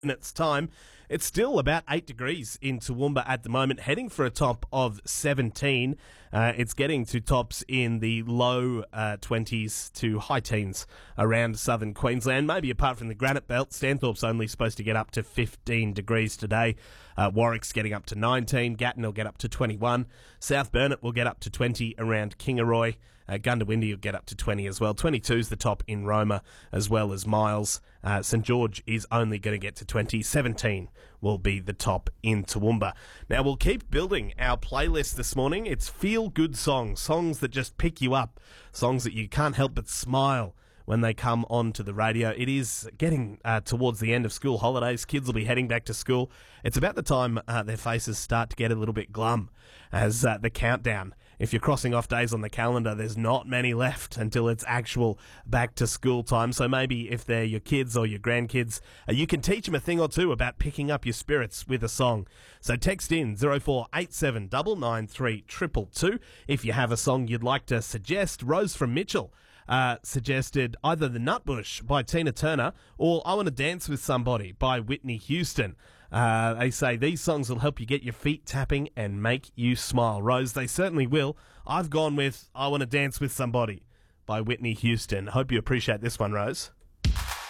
minutes' time. It's still about 8 degrees in Toowoomba at the moment, heading for a top of 17. It's getting to tops in the low 20s to high teens around southern Queensland. Maybe apart from the Granite Belt, Stanthorpe's only supposed to get up to 15 degrees today. Warwick's getting up to 19. Gatton will get up to 21. South Burnett will get up to 20 around Kingaroy. Gundawindi will get up to 20 as well. 22 is the top in Roma as well as Miles. St George is only going to get to 20. 17 will be the top in Toowoomba. Now, we'll keep building our playlist this morning. It's feel-good songs that just pick you up, songs that you can't help but smile when they come onto the radio. It is getting towards the end of school holidays. Kids will be heading back to school. It's about the time their faces start to get a little bit glum as the countdown. If you're crossing off days on the calendar, there's not many left until it's actual back to school time. So maybe if they're your kids or your grandkids, you can teach them a thing or two about picking up your spirits with a song. So text in 0487 993 222 if you have a song you'd like to suggest. Rose from Mitchell suggested either The Nutbush by Tina Turner or I Want to Dance with Somebody by Whitney Houston. They say these songs will help you get your feet tapping and make you smile. Rose, they certainly will. I've gone with I Want to Dance with Somebody by Whitney Houston. Hope you appreciate this one, Rose.